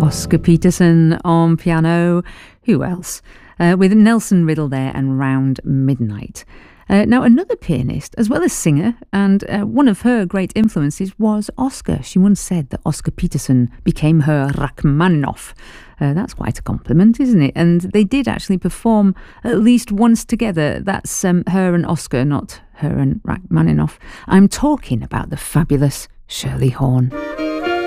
Oscar Peterson on piano. Who else? With Nelson Riddle there and Round Midnight. Now, another pianist, as well as singer, and one of her great influences was Oscar. She once said that Oscar Peterson became her Rachmaninoff. That's quite a compliment, isn't it? And they did actually perform at least once together. That's her and Oscar, not her and Rachmaninoff. I'm talking about the fabulous Shirley Horn.